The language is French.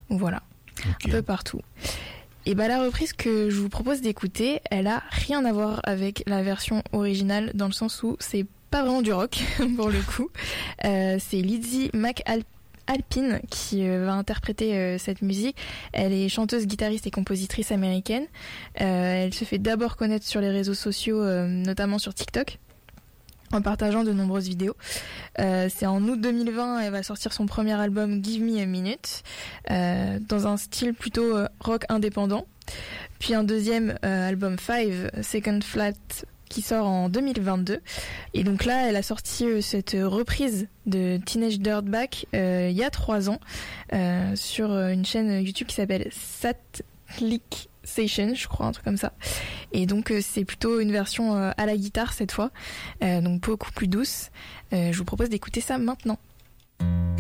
Voilà, un peu partout. Et la reprise que je vous propose d'écouter, elle a rien à voir avec la version originale, dans le sens où c'est pas vraiment du rock, pour le coup. C'est Lizzie McAlpine qui va interpréter cette musique. Elle est chanteuse, guitariste et compositrice américaine. Elle se fait d'abord connaître sur les réseaux sociaux, notamment sur TikTok, en partageant de nombreuses vidéos. C'est en août 2020, elle va sortir son premier album Give Me a Minute, dans un style plutôt rock indépendant. Puis un deuxième album 5 Second Flat qui sort en 2022. Et donc là, elle a sorti cette reprise de Teenage Dirtbag il y a 3 ans sur une chaîne YouTube qui s'appelle Satlick Station, je crois, un truc comme ça. Et donc c'est plutôt une version à la guitare cette fois, donc beaucoup plus douce. Je vous propose d'écouter ça maintenant.